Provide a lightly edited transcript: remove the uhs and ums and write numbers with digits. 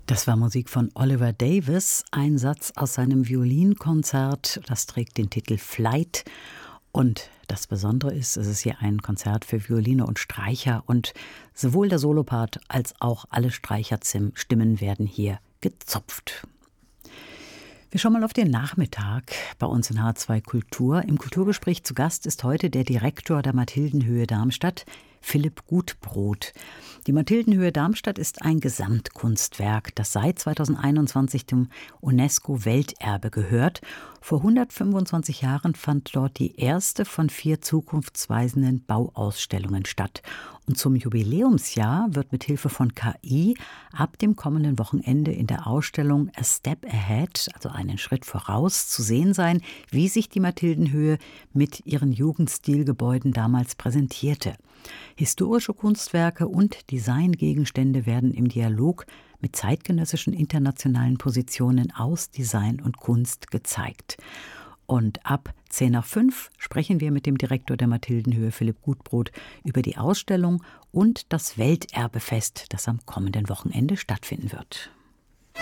Das war Musik von Oliver Davies, ein Satz aus seinem Violinkonzert, das trägt den Titel Flight. Und das Besondere ist, es ist hier ein Konzert für Violine und Streicher und sowohl der Solopart als auch alle Streicherstimmen werden hier gezupft. Wir schauen mal auf den Nachmittag bei uns in H2 Kultur. Im Kulturgespräch zu Gast ist heute der Direktor der Mathildenhöhe Darmstadt, Philipp Gutbrod. Die Mathildenhöhe Darmstadt ist ein Gesamtkunstwerk, das seit 2021 dem UNESCO-Welterbe gehört. Vor 125 Jahren fand dort die erste von 4 zukunftsweisenden Bauausstellungen statt. Und zum Jubiläumsjahr wird mit Hilfe von KI ab dem kommenden Wochenende in der Ausstellung A Step Ahead, also einen Schritt voraus, zu sehen sein, wie sich die Mathildenhöhe mit ihren Jugendstilgebäuden damals präsentierte. Historische Kunstwerke und Designgegenstände werden im Dialog mit zeitgenössischen internationalen Positionen aus Design und Kunst gezeigt. Und ab 4:10 sprechen wir mit dem Direktor der Mathildenhöhe, Philipp Gutbrod, über die Ausstellung und das Welterbefest, das am kommenden Wochenende stattfinden wird.